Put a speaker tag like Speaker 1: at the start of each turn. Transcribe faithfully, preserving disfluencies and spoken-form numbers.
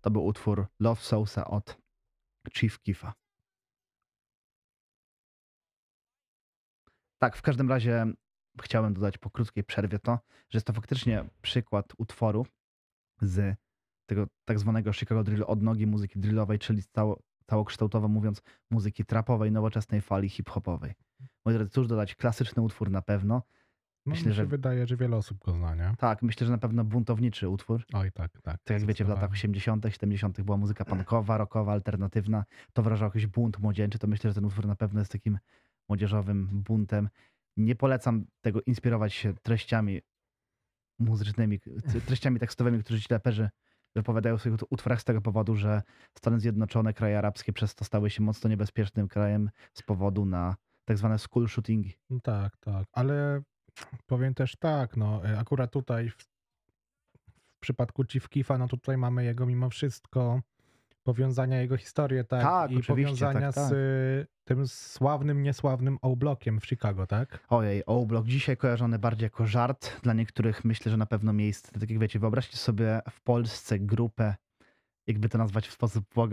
Speaker 1: to był utwór Love Sosa od Chief Keefa. Tak, w każdym razie chciałem dodać po krótkiej przerwie to, że jest to faktycznie przykład utworu z tego tak zwanego Chicago Drillu, odnogi muzyki drillowej, czyli cało całokształtowo mówiąc, muzyki trapowej, nowoczesnej fali hip-hopowej. Moi drodzy, cóż dodać, klasyczny utwór na pewno.
Speaker 2: No
Speaker 1: Myślę,
Speaker 2: mi się
Speaker 1: że
Speaker 2: wydaje, że wiele osób go zna, nie?
Speaker 1: tak, myślę, że na pewno buntowniczy utwór.
Speaker 2: Oj tak, tak,
Speaker 1: Tak jak wiecie, w latach
Speaker 2: zdecydowanie.
Speaker 1: osiemdziesiątych, siedemdziesiątych była muzyka punkowa, rockowa, alternatywna. To wyrażał jakiś bunt młodzieńczy, to myślę, że ten utwór na pewno jest takim młodzieżowym buntem. Nie polecam tego inspirować się treściami muzycznymi, t treściami tekstowymi, które ci raperzy wypowiadają w swoich utworach z tego powodu, że Stany Zjednoczone, kraje arabskie przez to stały się mocno niebezpiecznym krajem z powodu na tak zwane school shootingi.
Speaker 2: No tak, tak, ale powiem też tak, no, y, akurat tutaj w w przypadku Chief Keefa, no tutaj mamy jego mimo wszystko powiązania, jego historię, tak,
Speaker 1: Tak,
Speaker 2: i
Speaker 1: oczywiście, tak,
Speaker 2: powiązania z
Speaker 1: tak.
Speaker 2: tym sławnym, niesławnym O-Blockiem w Chicago, tak?
Speaker 1: Ojej, O-Block dzisiaj kojarzony bardziej jako żart, dla niektórych myślę, że na pewno miejsce. Tak jak wiecie, wyobraźcie sobie w Polsce grupę, jakby to nazwać w sposób